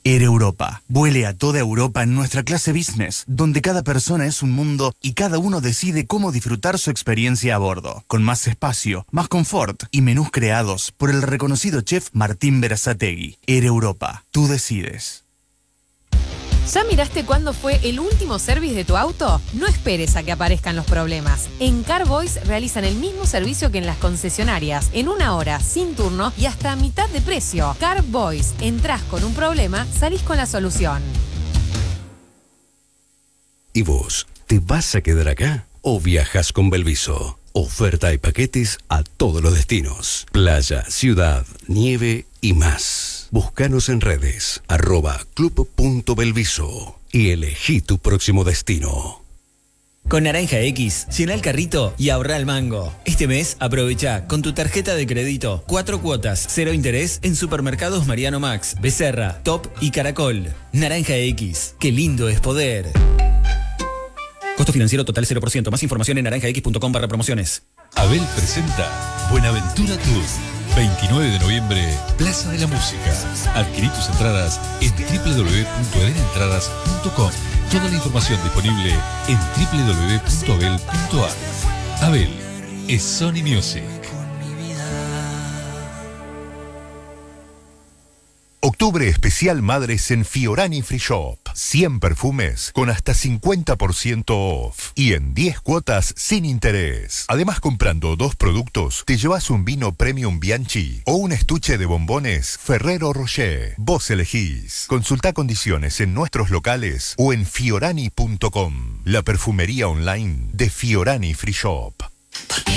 Air Europa. Vuele a toda Europa en nuestra clase business, donde cada persona es un mundo y cada uno decide cómo disfrutar su experiencia a bordo. Con más espacio, más confort y menús creados por el reconocido chef Martín Berazategui. Air Europa. Tú decides. ¿Ya miraste cuándo fue el último service de tu auto? No esperes a que aparezcan los problemas. En Carboys realizan el mismo servicio que en las concesionarias, en 1 hora, sin turno y hasta a mitad de precio. Carboys, entrás con un problema, salís con la solución. ¿Y vos, te vas a quedar acá o viajas con Belviso? Oferta y paquetes a todos los destinos. Playa, ciudad, nieve y más. Búscanos en redes, @club.belviso y elegí tu próximo destino. Con Naranja X, llena el carrito y ahorra el mango. Este mes, aprovecha con tu tarjeta de crédito 4 cuotas, 0 interés en supermercados Mariano Max, Becerra, Top y Caracol. Naranja X, qué lindo es poder. Costo financiero total 0%. Más información en naranjax.com/promociones. Abel presenta Buenaventura Tour. 29 de noviembre, Plaza de la Música. Adquirí tus entradas en www.edenentradas.com. Toda la información disponible en www.abel.ar. Abel es Sony Music. Octubre especial Madres en Fiorani Free Shop. 100 perfumes con hasta 50% off. Y en 10 cuotas sin interés. Además, comprando 2 productos, te llevas un vino Premium Bianchi o un estuche de bombones Ferrero Rocher. Vos elegís. Consulta condiciones en nuestros locales o en fiorani.com. La perfumería online de Fiorani Free Shop.